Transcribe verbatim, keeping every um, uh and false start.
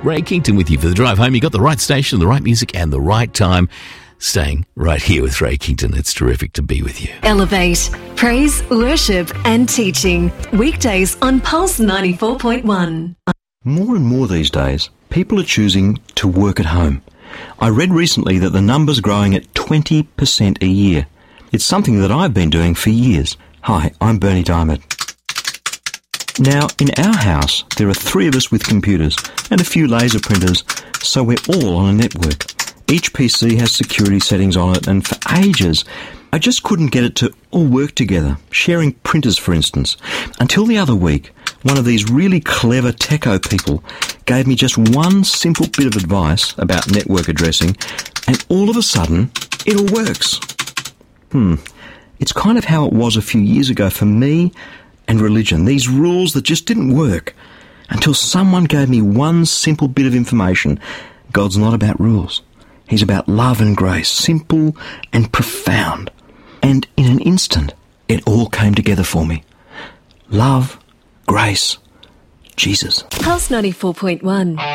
Ray Kington with you for the drive home. You got the right station, the right music, and the right time. Staying right here with Ray Kington. It's terrific to be with you. Elevate. Praise, worship, and teaching. Weekdays on Pulse ninety-four point one. More and more these days, people are choosing to work at home. I read recently that the number's growing at twenty percent a year. It's something that I've been doing for years. Hi, I'm Bernie Diamond. Now, in our house, there are three of us with computers and a few laser printers, so we're all on a network. Each P C has security settings on it, and for ages, I just couldn't get it to all work together, sharing printers, for instance, until the other week, one of these really clever techo people gave me just one simple bit of advice about network addressing, and all of a sudden, it all works. Hmm, it's kind of how it was a few years ago for me and religion, these rules that just didn't work, until someone gave me one simple bit of information. God's not about rules. He's about love and grace, simple and profound. And in an instant, it all came together for me. Love, grace, Jesus. Pulse ninety-four point one.